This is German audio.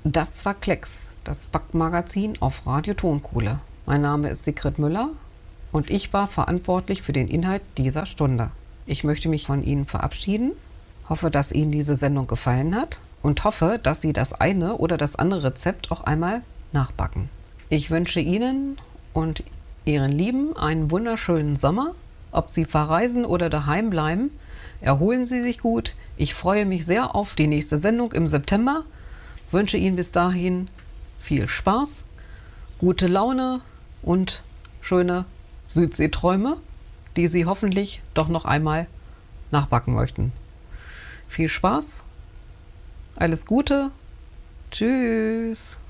Das war Klecks, das Backmagazin auf Radio Tonkohle. Mein Name ist Sigrid Müller und ich war verantwortlich für den Inhalt dieser Stunde. Ich möchte mich von Ihnen verabschieden, hoffe, dass Ihnen diese Sendung gefallen hat und hoffe, dass Sie das eine oder das andere Rezept auch einmal nachbacken. Ich wünsche Ihnen und Ihren Lieben einen wunderschönen Sommer. Ob Sie verreisen oder daheim bleiben, erholen Sie sich gut. Ich freue mich sehr auf die nächste Sendung im September. Wünsche Ihnen bis dahin viel Spaß, gute Laune und schöne Südseeträume, die Sie hoffentlich doch noch einmal nachbacken möchten. Viel Spaß, alles Gute, tschüss.